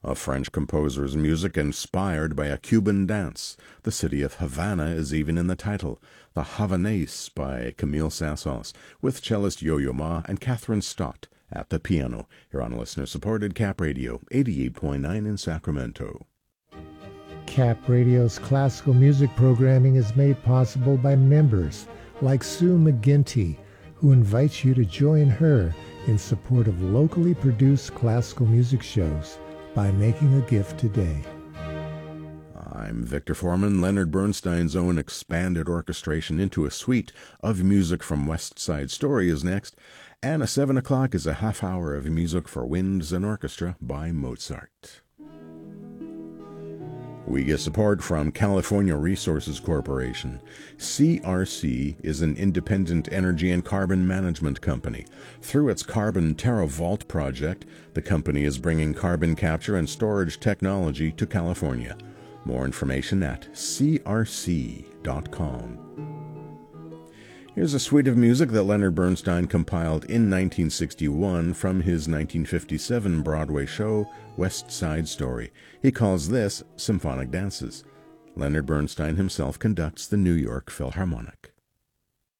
A French composer's music inspired by a Cuban dance. The city of Havana is even in the title. The Havanaise by Camille Saint-Saëns, with cellist Yo-Yo Ma and Catherine Stott at the piano. Here on listener-supported Cap Radio, 88.9 in Sacramento. Cap Radio's classical music programming is made possible by members like Sue McGinty, who invites you to join her in support of locally produced classical music shows by making a gift today. I'm Victor Foreman. Leonard Bernstein's own expanded orchestration into a suite of music from West Side Story is next, and 7 o'clock is a half hour of music for winds and orchestra by Mozart. We get support from California Resources Corporation. CRC is an independent energy and carbon management company. Through its Carbon TerraVault project, the company is bringing carbon capture and storage technology to California. More information at crc.com. Here's a suite of music that Leonard Bernstein compiled in 1961 from his 1957 Broadway show, West Side Story. He calls this Symphonic Dances. Leonard Bernstein himself conducts the New York Philharmonic.